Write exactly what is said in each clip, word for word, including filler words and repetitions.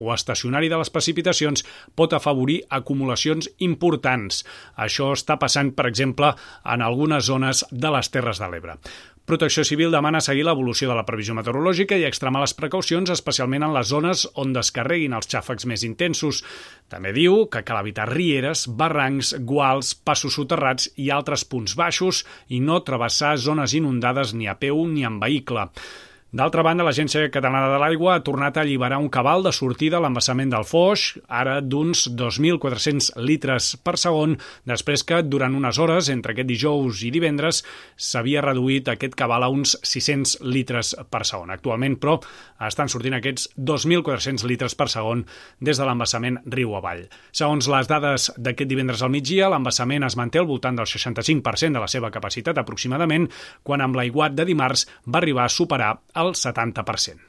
o estacionari de les precipitacions pot afavorir acumulacions importants. Això està passant, per exemple, en algunes zones de les Terres de l'Ebre. Protecció Civil demana seguir l'evolució de la previsió meteorològica i extremar les precaucions, especialment en les zones on descarreguin els xàfecs més intensos. També diu que cal evitar rieres, barrancs, guals, passos soterrats i altres punts baixos i no travessar zones inundades ni a peu ni en vehicle. D'altra banda, l'Agència Catalana de l'Aigua ha tornat a alliberar un cabal de sortida a l'embassament del Foix, ara d'uns dos mil quatre-cents litres per segon, després que durant unes hores, entre aquest dijous i divendres, s'havia reduït aquest cabal a uns sis-cents litres per segon. Actualment, però, estan sortint aquests dos mil quatre-cents litres per segon des de l'embassament riu avall. Segons les dades d'aquest divendres al migdia, l'embassament es manté al voltant del seixanta-cinc per cent de la seva capacitat aproximadament, quan amb l'aiguat de dimarts va arribar a superar el setanta per cent.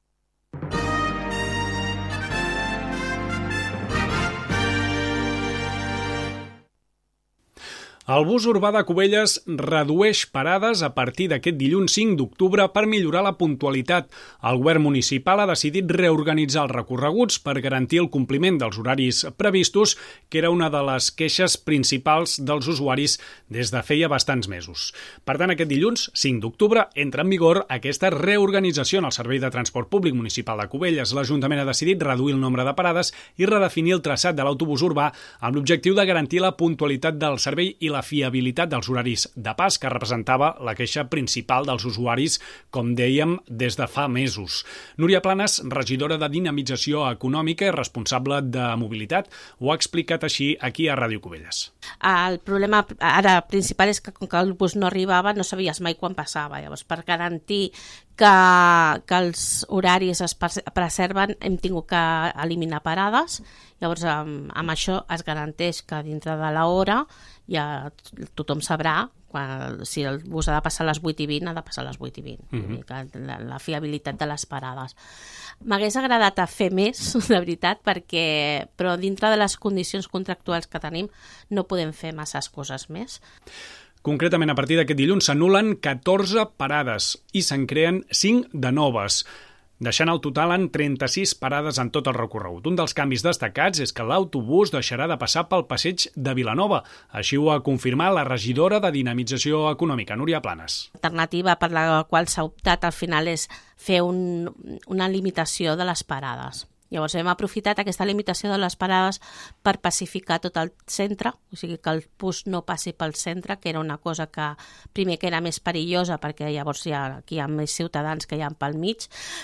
El bus urbà de Cubelles redueix parades a partir d'aquest dilluns cinc d'octubre per millorar la puntualitat. El govern municipal ha decidit reorganitzar els recorreguts per garantir el compliment dels horaris previstos, que era una de les queixes principals dels usuaris des de feia bastants mesos. Per tant, aquest dilluns cinc d'octubre entra en vigor aquesta reorganització en el servei de transport públic municipal de Cubelles. L'Ajuntament ha decidit reduir el nombre de parades i redefinir el traçat de l'autobús urbà amb l'objectiu de garantir la puntualitat del servei i la fiabilitat dels horaris de pas, que representava la queixa principal dels usuaris, com dèiem, des de fa mesos. Núria Planes, regidora de Dinamització Econòmica i responsable de mobilitat, ho ha explicat així aquí a Ràdio Cubelles. El problema ara principal és que com que el bus no arribava no sabies mai quan passava. Llavors, per garantir que, que els horaris es preserven hem tingut que eliminar parades. Llavors, amb, amb això es garanteix que dintre de l'hora ja tothom sabrà quan, si el bus ha de passar a les vuit i vint, ha de passar a les vuit i vint. Mm-hmm. la, la fiabilitat de les parades. M'hagués agradat a fer més, de veritat, perquè, però dintre de les condicions contractuals que tenim no podem fer masses coses més. Concretament, a partir d'aquest dilluns s'anulen catorze parades i se'n creen cinc de noves, deixant el total en trenta-sis parades en tot el recorregut. Un dels canvis destacats és que l'autobús deixarà de passar pel passeig de Vilanova. Així ho ha confirmat la regidora de Dinamització Econòmica, Núria Planes. L'alternativa per la qual s'ha optat al final és fer un, una limitació de les parades. Llavors hem aprofitat aquesta limitació de les parades per pacificar tot el centre, o sigui que el bus no passi pel centre, que era una cosa que primer que era més perillosa perquè llavors hi ha, aquí hi ha més ciutadans que hi ha pel mig,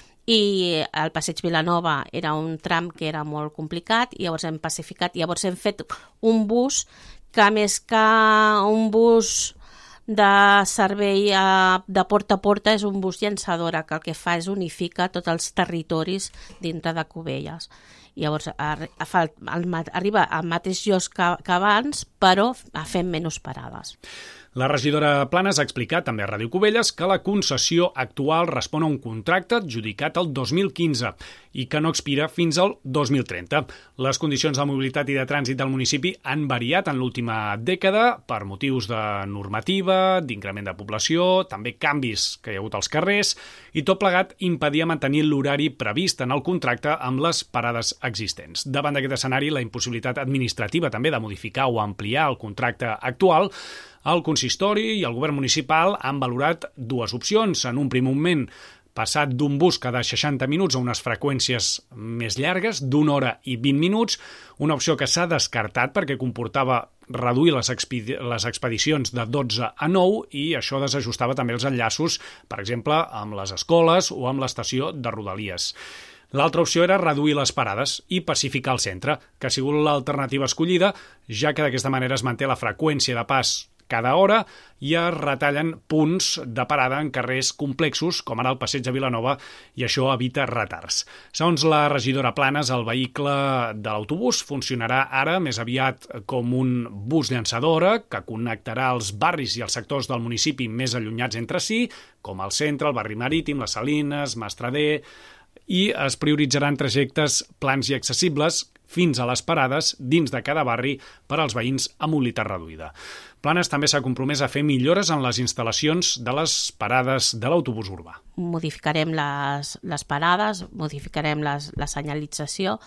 i el passeig Vilanova era un tram que era molt complicat i llavors hem pacificat, i llavors hem fet un bus que més que un bus de servei de porta a porta és un bus llançadora que el que fa és unificar tots els territoris dintre de Cubelles. I llavors arriba al mateix lloc que, que abans, però fent menys parades. La regidora Planes ha explicat també a Ràdio Cubelles que la concessió actual respon a un contracte adjudicat el dos mil quinze i que no expira fins al dos mil trenta. Les condicions de mobilitat i de trànsit del municipi han variat en l'última dècada per motius de normativa, d'increment de població, també canvis que hi ha hagut als carrers, i tot plegat impedia mantenir l'horari previst en el contracte amb les parades existents. Davant d'aquest escenari, la impossibilitat administrativa també de modificar o ampliar el contracte actual, el consistori i el govern municipal han valorat dues opcions. En un primer moment, passat d'un bus cada seixanta minuts a unes freqüències més llargues, d'una hora i vint minuts, una opció que s'ha descartat perquè comportava reduir les, expedi les expedicions de dotze a nou i això desajustava també els enllaços, per exemple, amb les escoles o amb l'estació de Rodalies. L'altra opció era reduir les parades i pacificar el centre, que ha sigut l'alternativa escollida, ja que d'aquesta manera es manté la freqüència de pas cada hora i es retallen punts de parada en carrers complexos, com ara el passeig de Vilanova, i això evita retards. Segons la regidora Planes, el vehicle de l'autobús funcionarà ara més aviat com un bus llançadora que connectarà els barris i els sectors del municipi més allunyats entre si, com el centre, el barri marítim, les Salines, Mastrader, i es prioritzaran trajectes plans i accessibles fins a les parades dins de cada barri per als veïns amb mobilitat reduïda. Planes també s'ha compromès a fer millores en les instal·lacions de les parades de l'autobús urbà. Modificarem les, les parades, modificarem les, la senyalització